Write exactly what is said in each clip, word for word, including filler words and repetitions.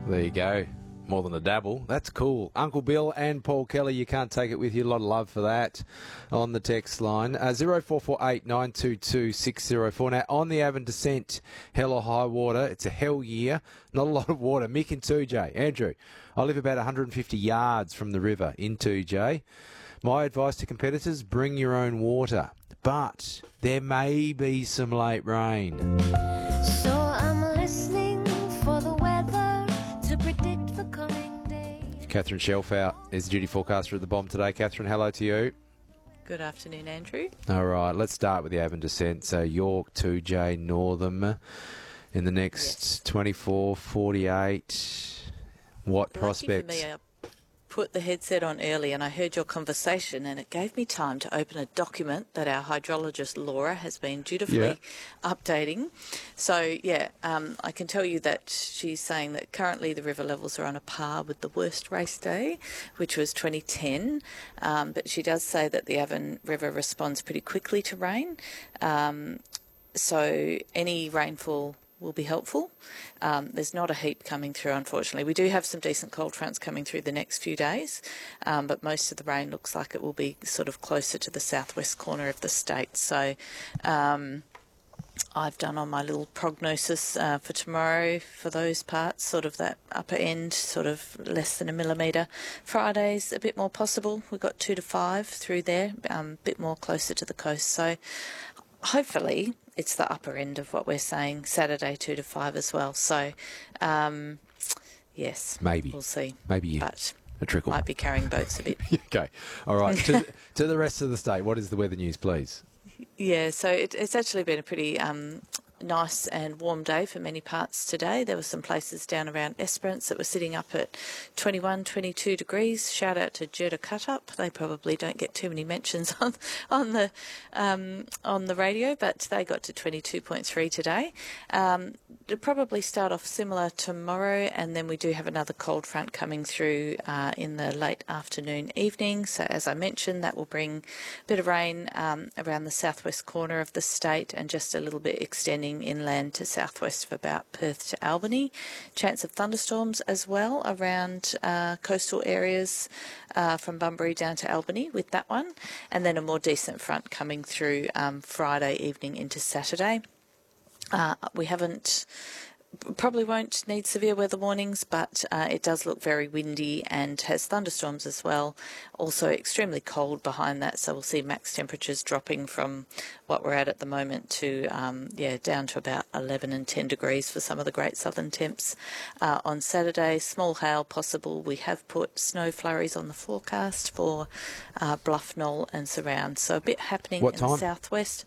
There you go. More than a dabble. That's cool. Uncle Bill and Paul Kelly, you can't take it with you. A lot of love for that on the text line. Uh, zero four four eight nine two two six zero four. Now, on the Avon Descent, hell or high water, it's a hell year. Not a lot of water. Mick in two J. Andrew, I live about one hundred fifty yards from the river in two J. My advice to competitors, bring your own water. But there may be some late rain. So I'm listening for the weather to predict the coming day. Catherine Shelfout is the duty forecaster at the Bomb today. Catherine, hello to you. Good afternoon, Andrew. All right, let's start with the Avon Descent. So York, two J, Northam in the next Yes. twenty-four, forty-eight. What prospects? Lucky for me, I put the headset on early and I heard your conversation and it gave me time to open a document that our hydrologist Laura has been dutifully Yeah. updating. So, yeah, um, I can tell you that she's saying that currently the river levels are on a par with the worst race day, which was twenty ten. Um, but she does say that the Avon River responds pretty quickly to rain. Um, so any rainfall will be helpful. Um, there's not a heap coming through, unfortunately. We do have some decent cold fronts coming through the next few days, um, but most of the rain looks like it will be sort of closer to the southwest corner of the state. So um, I've done on my little prognosis uh, for tomorrow for those parts, sort of that upper end, sort of less than a millimetre. Friday's a bit more possible. We've got two to five through there, a um, bit more closer to the coast. So hopefully it's the upper end of what we're saying. Saturday, two to five as well. So, um, yes, Maybe. we'll see. Maybe But a trickle. might be carrying boats a bit. Okay. All right. to, to the rest of the state, what is the weather news, please? Yeah, so it, it's actually been a pretty um, nice and warm day for many parts today. There were some places down around Esperance that were sitting up at twenty-one, twenty-two degrees. Shout out to Jetta Cutup. They probably don't get too many mentions on on the um, on the radio, but they got to twenty-two point three today. Um, it'll probably start off similar tomorrow, and then we do have another cold front coming through uh, in the late afternoon, evening. So as I mentioned, that will bring a bit of rain um, around the southwest corner of the state and just a little bit extending inland to southwest of about Perth to Albany. Chance of thunderstorms as well around uh, coastal areas uh, from Bunbury down to Albany with that one. And then a more decent front coming through um, Friday evening into Saturday. Uh, we haven't, probably won't need severe weather warnings, but uh, it does look very windy and has thunderstorms as well. Also extremely cold behind that, so we'll see max temperatures dropping from what we're at at the moment to, um, yeah, down to about eleven and ten degrees for some of the great southern temps. Uh, on Saturday, small hail possible. We have put snow flurries on the forecast for uh, Bluff, Knoll and surround, so a bit happening What in time? the southwest.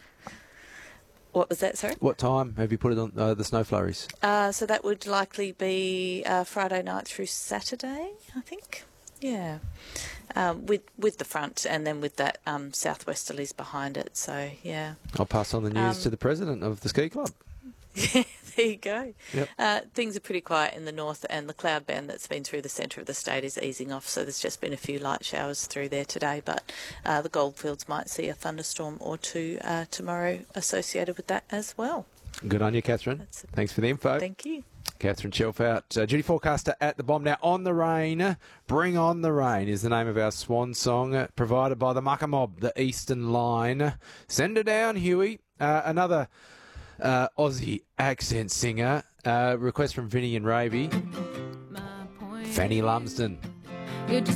What was that, sorry? What time have you put it on uh, the snow flurries? Uh, so that would likely be uh, Friday night through Saturday, I think. Yeah, um, with with the front and then with that um, southwesterlies behind it. So yeah. I'll pass on the news Um, to the president of the ski club. Yeah, there you go. Yep. Uh, things are pretty quiet in the north, and the cloud band that's been through the centre of the state is easing off, so there's just been a few light showers through there today, but uh, the Goldfields might see a thunderstorm or two uh, tomorrow associated with that as well. Good on you, Catherine. That's it. Thanks for the info. Thank you. Catherine Shelfout, uh, duty forecaster at the Bomb. Now, On the Rain, Bring On the Rain is the name of our swan song, uh, provided by the Mucka Mob, the Eastern Line. Send her down, Huey. Uh, another uh, Aussie accent singer. Uh, request from Vinny and Ravy. Fanny Lumsden.